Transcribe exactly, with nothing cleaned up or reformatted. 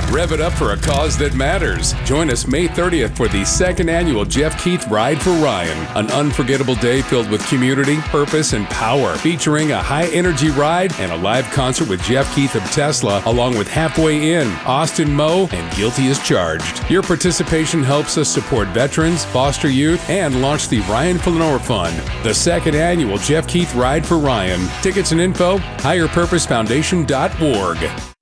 Rev it up for a cause that matters. Join us May thirtieth for the second annual Jeff Keith Ride for Ryan, an unforgettable day filled with community, purpose, and power, featuring a high-energy ride and a live concert with Jeff Keith of Tesla, along with Halfway In, Austin Moe, and Guilty as Charged. Your participation helps us support veterans, foster youth, and launch the Ryan Flanor Fund, the second annual Jeff Keith Ride for Ryan. Tickets and info, higher purpose foundation dot org.